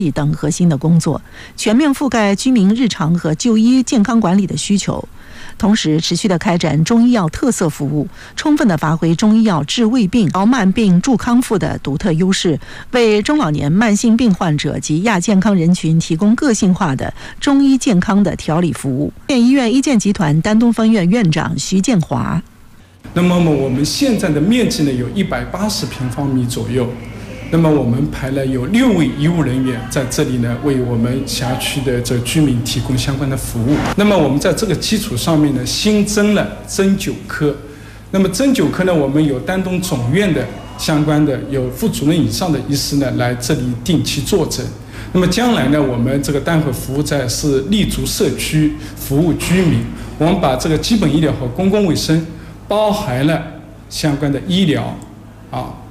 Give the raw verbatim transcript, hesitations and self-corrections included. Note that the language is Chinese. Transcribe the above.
等核心的工作，全面覆盖居民日常和就医健康管理的需求。同时，持续地开展中医药特色服务，充分地发挥中医药治胃病、调慢病助康复的独特优势，为中老年慢性病患者及亚健康人群提供个性化的中医健康的调理服务。县医院医健集团丹东分院院长徐建华。 那么我们现在的面积呢有一百八十平方米左右。那么我们排了有六位医务人员在这里呢，为我们辖区的这居民提供相关的服务。那么我们在这个基础上面呢，新增了针灸科。那么针灸科呢，我们有丹东总院的相关的有副主任以上的医师呢，来这里定期坐诊。那么将来呢，我们这个丹河服务站是立足社区，服务居民。我们把这个基本医疗和公共卫生包含了相关的医疗啊。